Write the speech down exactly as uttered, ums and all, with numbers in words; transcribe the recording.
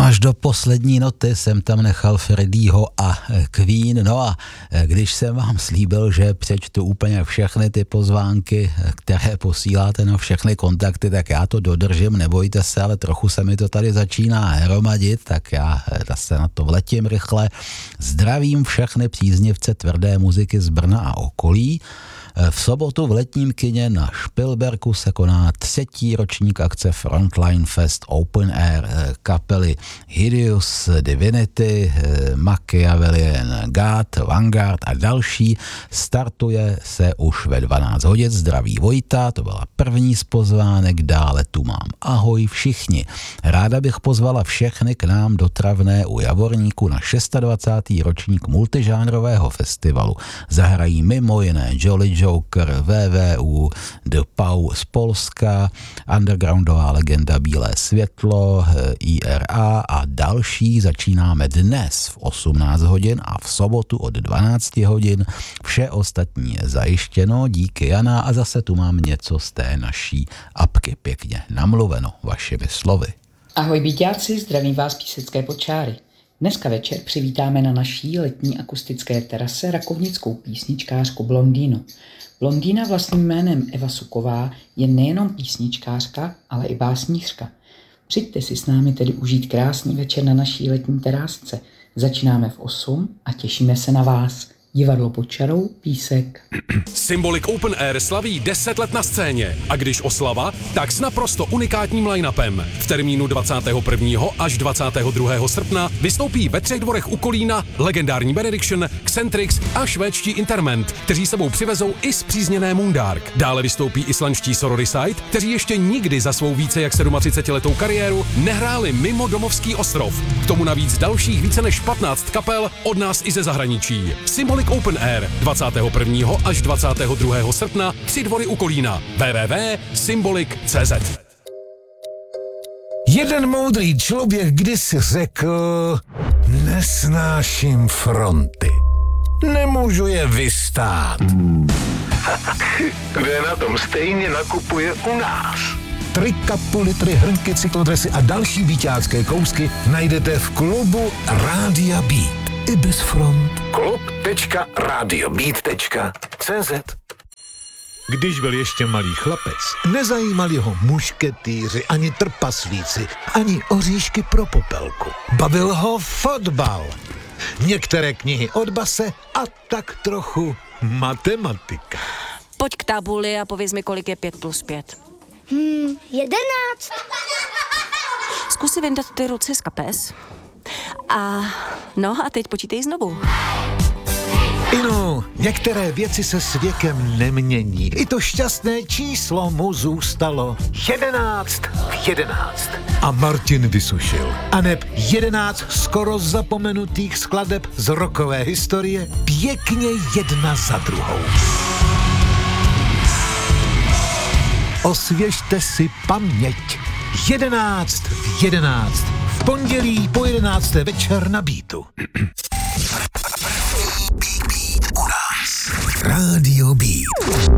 Až do poslední noty jsem tam nechal Freddieho a Queen. No a když jsem vám slíbil, že přečtu úplně všechny ty pozvánky, které posíláte na všechny kontakty, tak já to dodržím, nebojte se, ale trochu se mi to tady začíná hromadit, tak já zase na to vletím rychle. Zdravím všechny příznivce tvrdé muziky z Brna a okolí. V sobotu v letním kině na Špilberku se koná třetí ročník akce Frontline Fest Open Air kapely Hideous, Divinity, Machiavellian God, Vanguard a další. Startuje se už ve dvanáct hodin. Zdraví Vojta, to byla první z pozvánek, dále tu mám ahoj všichni. Ráda bych pozvala všechny k nám do Travné u Javorníku na dvacátý šestý ročník multižánrového festivalu. Zahrají mimo jiné Jolly Joker, V V U, The Pau z Polska, undergroundová legenda Bílé světlo, I R A a další. Začínáme dnes v osmnáct hodin a v sobotu od dvanáct hodin. Vše ostatní je zajištěno, díky Jana, a zase tu mám něco z té naší apky, pěkně namluveno vašimi slovy. Ahoj bíťáci, zdravím vás Písecké Počáry. Dneska večer přivítáme na naší letní akustické terase rakovnickou písničkářku Blondýnu. Blondýna vlastním jménem Eva Suková je nejenom písničkářka, ale i básnířka. Přijďte si s námi tedy užít krásný večer na naší letní terásce. Začínáme v osm a těšíme se na vás. Divadlo pod čarou, Písek. Symbolic Open Air slaví deset let na scéně. A když oslava, tak s naprosto unikátním line-upem. V termínu dvacátého prvního až dvacátého druhého srpna vystoupí ve Třech dvorech u Kolína legendární Benediction, Xentrix a švédští Interment, kteří sebou přivezou i spřízněné Moondark. Dále vystoupí islandští Sororicide, kteří ještě nikdy za svou více jak sedmadvacetiletou kariéru nehráli mimo domovský ostrov. K tomu navíc dalších více než patnáct kapel od nás i ze zahraničí. Symbolic Open Air dvacátého prvního až dvacátého druhého srpna Tři dvory u Kolína. w w w tečka symbolic tečka c z. Jeden moudrý člověk kdysi řekl: nesnáším fronty. Nemůžu je vystát. Kde na tom stejně nakupuje u nás. Trika, půlitry, hrnky, cyklodresy a další víťácké kousky najdete v klubu Rádia Beat. I bez front. klub tečka radiobeat tečka c z. Když byl ještě malý chlapec, nezajímali ho mušketýři, ani trpaslíci, ani oříšky pro popelku. Bavil ho fotbal, některé knihy od base a tak trochu matematika. Pojď k tabuli a pověz mi, kolik je pět plus pět. Hmm, jedenáct. Zkus si vyndat ty ruce z kapes. A no a teď počítej znovu. Inu, některé věci se s věkem nemění. I to šťastné číslo mu zůstalo. Jedenáct v jedenáct. A Martin vysušil. A neb jedenáct skoro zapomenutých skladeb z rockové historie pěkně jedna za druhou. Osvěžte si paměť. Jedenáct v jedenáct. V pondělí po jedenácté večer na Beatu. Radio Beat.